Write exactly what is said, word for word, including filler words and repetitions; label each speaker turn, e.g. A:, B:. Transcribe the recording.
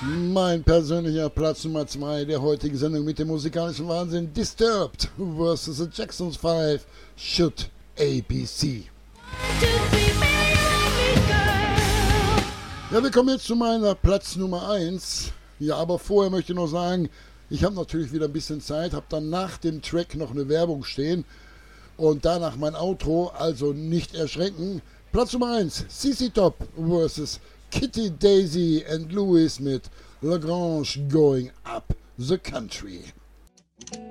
A: Mein persönlicher Platz Nummer zwei der heutigen Sendung mit dem musikalischen Wahnsinn: Disturbed versus The Jacksons fünf, Should A B C. Ja, wir kommen jetzt zu meiner Platz Nummer eins. Ja, aber vorher möchte ich noch sagen, ich habe natürlich wieder ein bisschen Zeit, habe dann nach dem Track noch eine Werbung stehen und danach mein Outro, also nicht erschrecken. Platz Nummer eins, C C Top versus Kitty, Daisy and Louis mit Lagrange Going Up the Country.